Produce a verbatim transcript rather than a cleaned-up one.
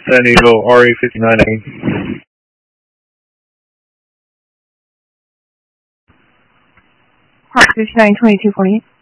San Diego, R A fifty-nine A. Part fifty-nine twenty-two forty-eight.